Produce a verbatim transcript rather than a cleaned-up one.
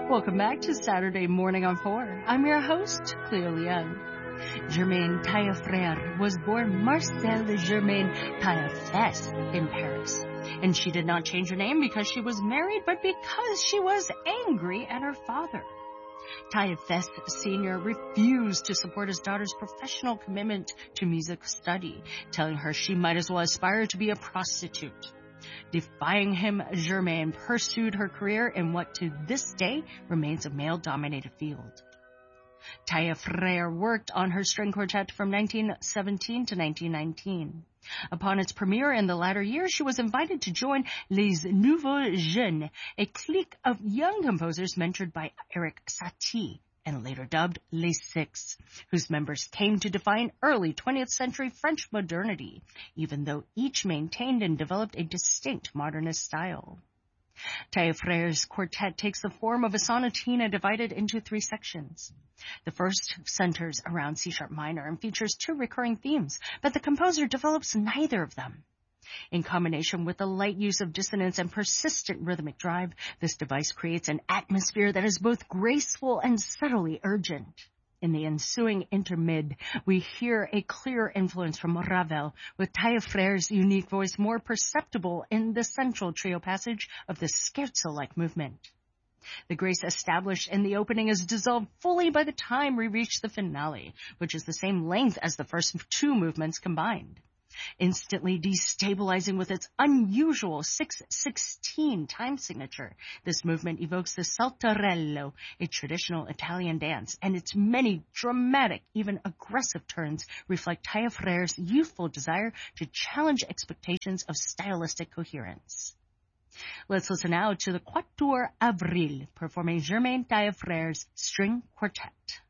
Welcome back to Saturday Morning on four. I'm your host, Cleo Leon. Germaine Taillefer was born Marcelle Germaine Taillefer in Paris. And she did not change her name because she was married, but because she was angry at her father. Taillefer Senior refused to support his daughter's professional commitment to music study, telling her she might as well aspire to be a prostitute. Defying him, Germaine pursued her career in what to this day remains a male-dominated field. Taillefer worked on her string quartet from nineteen seventeen to nineteen nineteen. Upon its premiere in the latter years, she was invited to join Les Nouveaux Jeunes, a clique of young composers mentored by Erik Satie, and later dubbed Les Six, whose members came to define early twentieth century French modernity, even though each maintained and developed a distinct modernist style. Taillefer's quartet takes the form of a sonatina divided into three sections. The first centers around C-sharp minor and features two recurring themes, but the composer develops neither of them. In combination with the light use of dissonance and persistent rhythmic drive, this device creates an atmosphere that is both graceful and subtly urgent. In the ensuing intermid, we hear a clear influence from Ravel, with Taillefer's unique voice more perceptible in the central trio passage of the scherzo-like movement. The grace established in the opening is dissolved fully by the time we reach the finale, which is the same length as the first two movements combined. Instantly destabilizing with its unusual six sixteen time signature, this movement evokes the saltarello, a traditional Italian dance, and its many dramatic, even aggressive turns reflect Taillefer's youthful desire to challenge expectations of stylistic coherence. Let's listen now to the Quatuor Avril performing Germaine Taillefer's String Quartet.